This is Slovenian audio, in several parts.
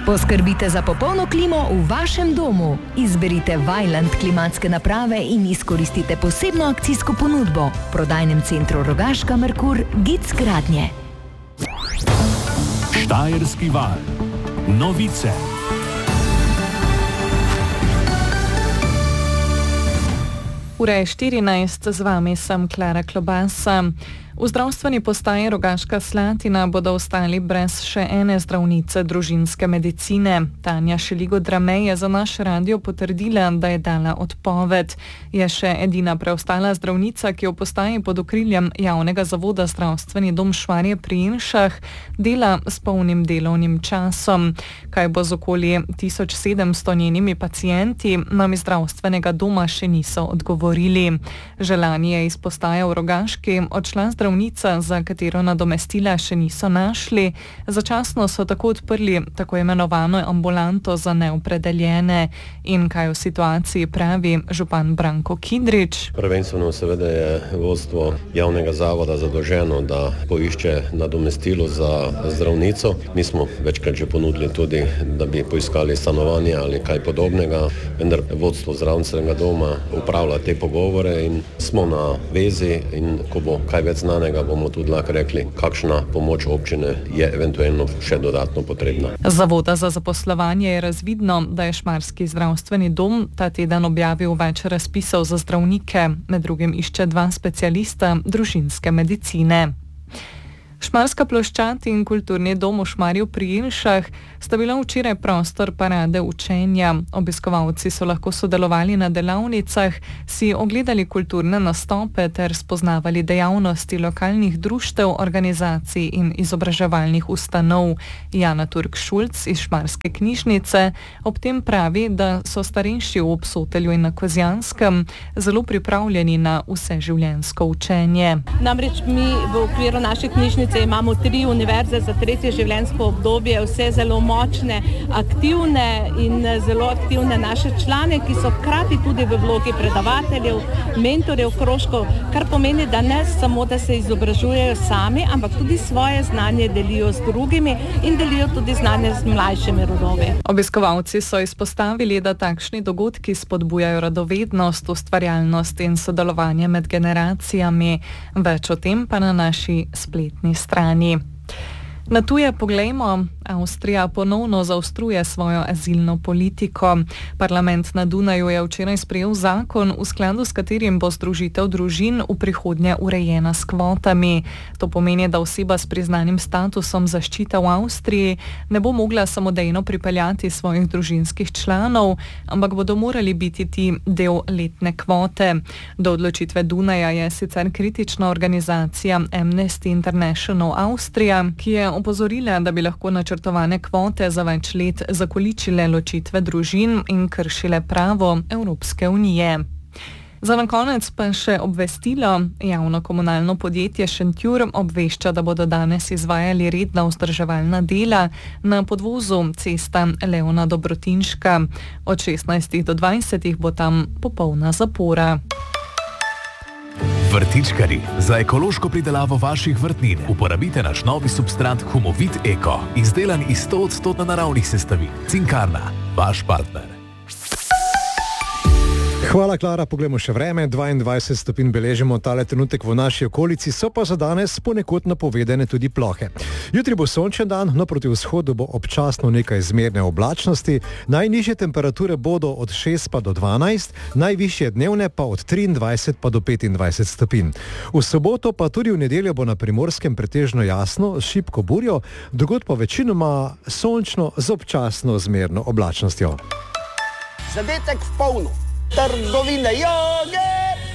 Poskrbite za popolno klimo v vašem domu. Izberite Vaillant klimatske naprave in izkoristite posebno akcijsko ponudbo. V prodajnem centru Rogaška Merkur Gic Gradnje. Štajerski val. Novice. Ura je 14, z vami sem Klara Klobasa. V zdravstveni postaji Rogaška Slatina bodo ostali brez še ene zdravnice družinske medicine. Tanja Šeligo-Dramej je za naš radio potrdila, da je dala odpoved. Je še edina preostala zdravnica, ki v postaji pod okriljem javnega zavoda Zdravstveni dom Šmarje pri Jelšah dela s polnim delovnim časom. Kaj bo z okoli 1700 njenimi pacienti, nam iz zdravstvenega doma še niso odgovorili. Želanje je iz postaje v Rogaški odšla zdravnica, za katero nadomestila še niso našli. Začasno so tako odprli tako imenovano ambulanto za neopredeljene. In kaj v situaciji pravi župan Branko Kidrič? Prvenstveno seveda je vodstvo javnega zavoda zadolženo, da poišče nadomestilo za zdravnico. Mi smo večkrat že ponudili tudi, da bi poiskali stanovanje ali kaj podobnega, vendar vodstvo zdravstvenega doma upravlja te pogovore in smo na vezi, in ko bo kaj več znanega, bomo tudi lahko rekli, kakšna pomoč občine je eventualno še dodatno potrebna. Z Zavoda za zaposlovanje je razvidno, da je šmarski zdravstveni dom ta teden objavil več razpisov za zdravnike, med drugim išče 2 specialista družinske medicine. Šmarska ploščad in kulturni dom v Šmarju pri Jelšah sta bila včeraj prostor parade učenja. Obiskovalci so lahko sodelovali na delavnicah, si ogledali kulturne nastope ter spoznavali dejavnosti lokalnih društev, organizacij in izobraževalnih ustanov. Jana Turk-Šulc iz Šmarske knjižnice ob tem pravi, da so starejši v Obsotelju in na Kozjanskem zelo pripravljeni na vseživljenjsko učenje. Namreč mi v okviru naše knjižnice imamo 3 univerze za 3. življenjsko obdobje, vse zelo močne, aktivne in zelo aktivne naše člane, ki so hkrati tudi v vlogi predavateljev, mentorjev, krožkov, kar pomeni, da ne samo, da se izobražujejo sami, ampak tudi svoje znanje delijo z drugimi in delijo tudi znanje z mlajšimi rodovi. Obiskovalci so izpostavili, da takšni dogodki spodbujajo radovednost, ustvarjalnost in sodelovanje med generacijami. Več o tem pa na naši spletni strani. Na tuje poglejmo. Avstrija ponovno zaostruje svojo azilno politiko. Parlament na Dunaju je včeraj sprejel zakon, v skladu s katerim bo združitev družin v prihodnje urejena s kvotami. To pomeni, da oseba s priznanim statusom zaščite v Avstriji ne bo mogla samodejno pripeljati svojih družinskih članov, ampak bodo morali biti ti del letne kvote. Do odločitve Dunaja je sicer kritična organizacija Amnesty International Avstrija, ki je opozorila, da bi lahko načrtovane kvote za več let zakoličile ločitve družin in kršile pravo Evropske unije. Za na konec pa še obvestilo. Javno komunalno podjetje Šentjur obvešča, da bodo danes izvajali redna vzdrževalna dela na podvozu cesta Leona Dobrotinška. Od 16 do 20 bo tam popolna zapora. Vrtičkarji, za ekološko pridelavo vaših vrtnin uporabite naš novi substrat Humovit Eko, izdelan iz 100% naravnih sestavin. Cinkarna, vaš partner. Hvala, Klara. Poglejmo še vreme. 22 stopinj beležimo tale trenutek v naši okolici, so pa za danes ponekod napovedane tudi plohe. Jutri bo sončen dan, no proti vzhodu bo občasno nekaj zmerne oblačnosti. Najnižje temperature bodo od 6 pa do 12, najvišje dnevne pa od 23 pa do 25 stopinj. V soboto pa tudi v nedeljo bo na Primorskem pretežno jasno, s šibko burjo, drugod pa večinoma sončno z občasno zmerno oblačnostjo. Zadetek v polno. Trgovine joge!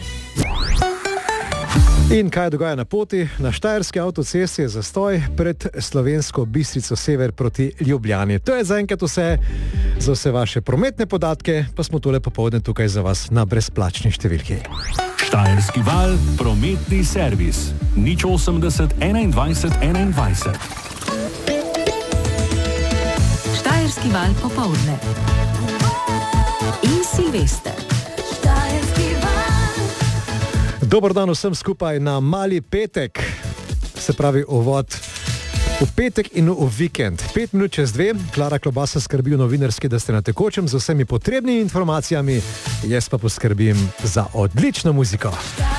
In kaj dogaja na poti? Na štajerski avtocesti je zastoj pred Slovensko Bistrico sever proti Ljubljani. To je zaenkrat vse. Za vse vaše prometne podatke pa smo tole popoldne tukaj za vas na brezplačni številki. Štajerski val, prometni servis. 080 21 21. Štajerski val popoldne. In Silvester. Dober dan vsem skupaj na mali petek, se pravi uvod V petek in v vikend, 5 minut čez 2, Klara Klobasa skrbi v novinarski, da ste na tekočem z vsemi potrebnimi informacijami, jaz pa poskrbim za odlično muziko.